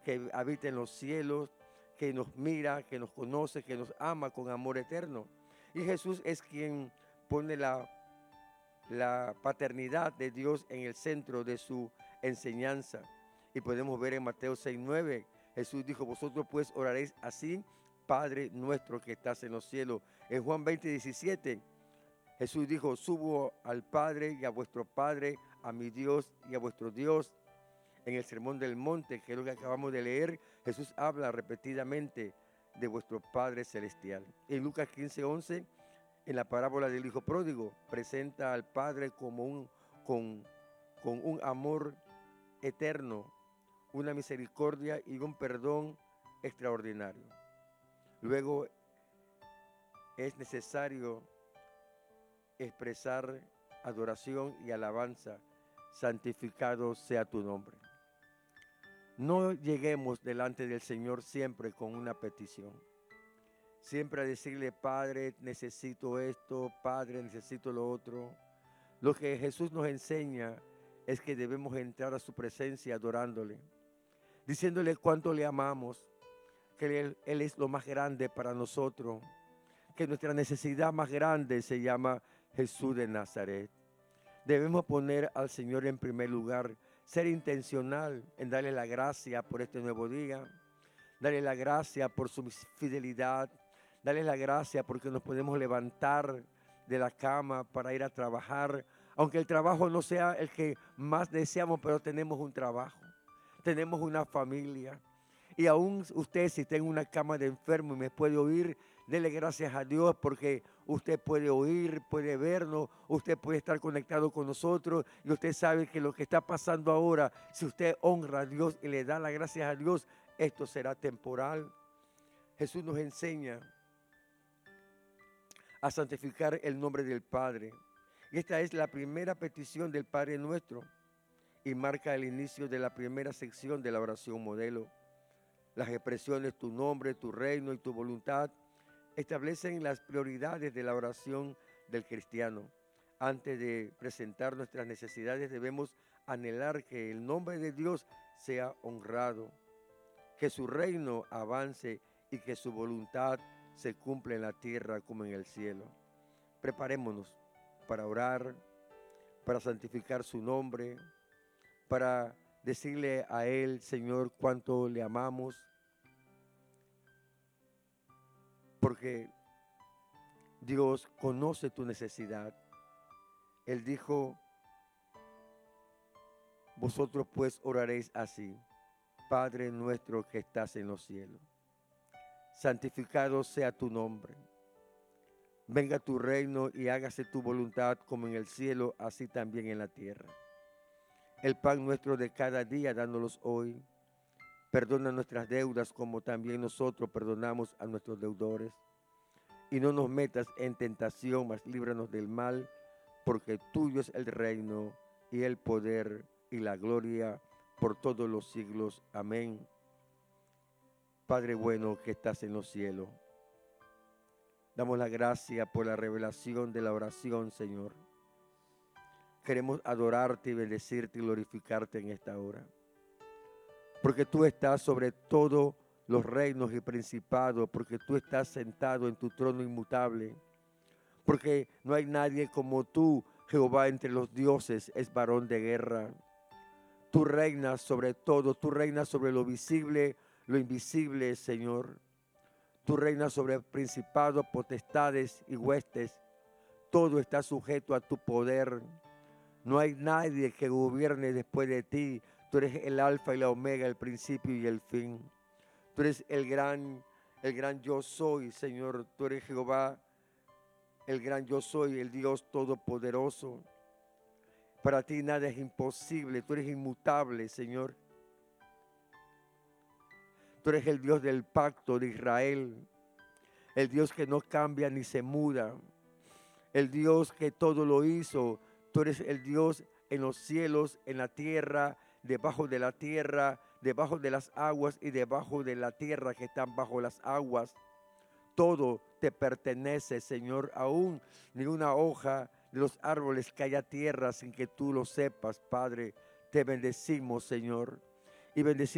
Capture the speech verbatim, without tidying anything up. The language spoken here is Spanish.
que habita en los cielos, que nos mira, que nos conoce, que nos ama con amor eterno. Y Jesús es quien pone la, la paternidad de Dios en el centro de su enseñanza. Y podemos ver en Mateo seis nueve, Jesús dijo, vosotros pues oraréis así, Padre nuestro que estás en los cielos. En Juan veinte diecisiete, Jesús dijo, subo al Padre y a vuestro Padre, a mi Dios y a vuestro Dios. En el Sermón del Monte, que es lo que acabamos de leer, Jesús habla repetidamente de vuestro Padre Celestial. En Lucas quince once, en la parábola del Hijo Pródigo, presenta al Padre como un, con, con un amor eterno, una misericordia y un perdón extraordinario. Luego es necesario expresar adoración y alabanza. Santificado sea tu nombre. No lleguemos delante del Señor siempre con una petición. Siempre a decirle, Padre, necesito esto, Padre, necesito lo otro. Lo que Jesús nos enseña es que debemos entrar a su presencia adorándole, diciéndole cuánto le amamos, que Él, Él es lo más grande para nosotros, que nuestra necesidad más grande se llama Jesús de Nazaret. Debemos poner al Señor en primer lugar, ser intencional en darle la gracia por este nuevo día, darle la gracia por su fidelidad, darle la gracia porque nos podemos levantar de la cama para ir a trabajar, aunque el trabajo no sea el que más deseamos, pero tenemos un trabajo, tenemos una familia. Y aún usted, si está en una cama de enfermo y me puede oír, dele gracias a Dios porque usted puede oír, puede vernos, usted puede estar conectado con nosotros y usted sabe que lo que está pasando ahora, si usted honra a Dios y le da las gracias a Dios, esto será temporal. Jesús nos enseña a santificar el nombre del Padre. Y esta es la primera petición del Padre nuestro y marca el inicio de la primera sección de la oración modelo. Las expresiones tu nombre, tu reino y tu voluntad establecen las prioridades de la oración del cristiano. Antes de presentar nuestras necesidades debemos anhelar que el nombre de Dios sea honrado, que su reino avance y que su voluntad se cumpla en la tierra como en el cielo. Preparémonos para orar, para santificar su nombre, para decirle a Él, Señor, cuánto le amamos, porque Dios conoce tu necesidad. Él dijo, vosotros pues oraréis así, Padre nuestro que estás en los cielos, santificado sea tu nombre, venga tu reino y hágase tu voluntad como en el cielo, así también en la tierra. El pan nuestro de cada día, dánoslos hoy. Perdona nuestras deudas como también nosotros perdonamos a nuestros deudores. Y no nos metas en tentación, mas líbranos del mal, porque tuyo es el reino y el poder y la gloria por todos los siglos. Amén. Padre bueno que estás en los cielos, damos la gracia por la revelación de la oración, Señor. Queremos adorarte y bendecirte y glorificarte en esta hora, porque tú estás sobre todos los reinos y principados, porque tú estás sentado en tu trono inmutable, porque no hay nadie como tú, Jehová entre los dioses, es varón de guerra. Tú reinas sobre todo, tú reinas sobre lo visible, lo invisible, Señor. Tú reinas sobre principados, potestades y huestes. Todo está sujeto a tu poder. No hay nadie que gobierne después de ti. Tú eres el alfa y la omega, el principio y el fin. Tú eres el gran, el gran yo soy, Señor. Tú eres Jehová, el gran yo soy, el Dios todopoderoso. Para ti nada es imposible. Tú eres inmutable, Señor. Tú eres el Dios del pacto de Israel. El Dios que no cambia ni se muda. El Dios que todo lo hizo. Tú eres el Dios en los cielos, en la tierra, debajo de la tierra, debajo de las aguas y debajo de la tierra que están bajo las aguas. Todo te pertenece, Señor. Aún ni una hoja de los árboles cae a tierra sin que tú lo sepas, Padre. Te bendecimos, Señor. Y bendecimos